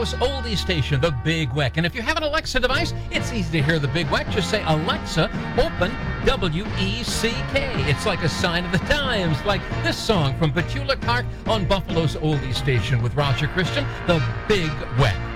Buffalo's oldie station, The Big Weck. And if you have an Alexa device, it's easy to hear The Big Weck. Just say, Alexa, open WECK. It's like a sign of the times, like this song from Petula Clark on Buffalo's oldie station with Roger Christian, The Big Weck.